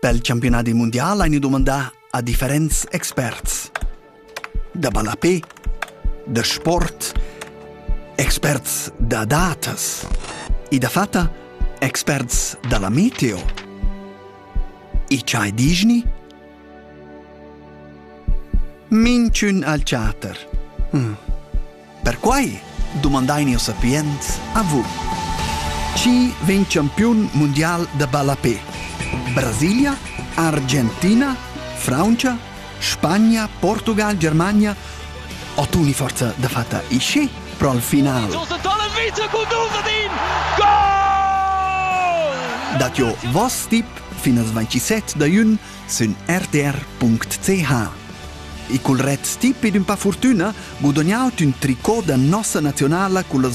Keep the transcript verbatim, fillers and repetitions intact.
Pel campionat mondial hai ni domandà a differents experts. Da balapé, da sport, experts da datas e da fatta experts dalla meteo. E c'hai digni? Minciun al chatter. Hmm. Per quai domandai ni o sapienz a vu. Chi ven campion mondial da balapé? Brasilia, Argentina, Francia, Spagna, Portugal, Germania? O tu ni forza da fatta isce pro al final? Datio vos tip fino al ventisette da jun sun r t r punct c h. E col red tip ed un pa fortuna guadagnaut un tricot da nossa nazionale con la